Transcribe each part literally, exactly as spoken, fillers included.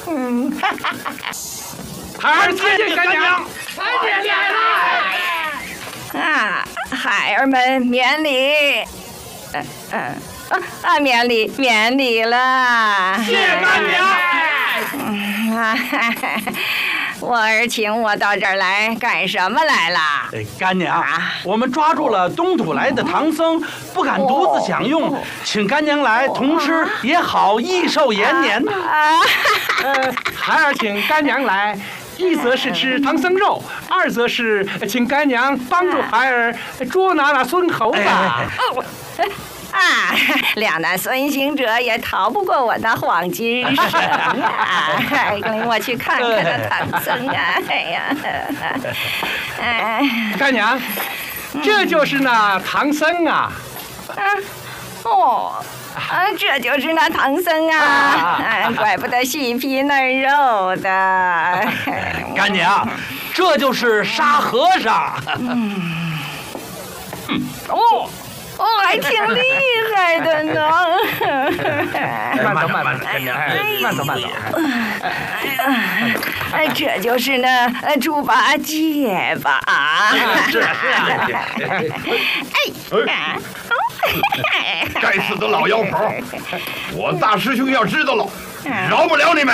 嗯， 孩儿参见干娘， 参见干娘。啊，孩儿们免礼。嗯嗯啊啊，免礼免礼了。 谢干娘。 嗯啊，我儿请我到这儿来干什么来了？ 干娘，我们抓住了东土来的唐僧，不敢独自享用，请干娘来同吃也好，益寿延年呐。 啊， 呃，孩儿请干娘来。一则是吃唐僧肉，二则是请干娘帮助孩儿捉拿那孙猴子。 啊，两难孙行者也逃不过我那黄金绳啊！领我去看看那唐僧啊！哎呀，哎， 干娘，这就是那唐僧啊！ 啊，哦。啊，这就是那唐僧啊！啊，怪不得细皮嫩肉的。 干娘，这就是沙和尚。 嗯，哦。哦，还挺厉害的呢！ 慢走，慢走，干娘，慢走，慢走。 哎，这就是那猪八戒吧？ 是啊，是啊。 哎，该死的老妖婆！我大师兄要知道了，饶不了你们！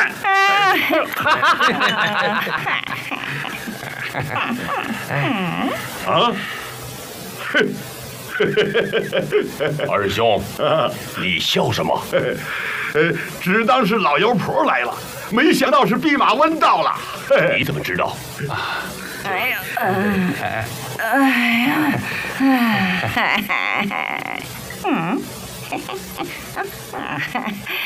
啊！哼！二兄，你笑什么？呃，只当是老妖婆来了，没想到是弼马温到了。你怎么知道？ 哎呀，哎呀，哎呀，嗯。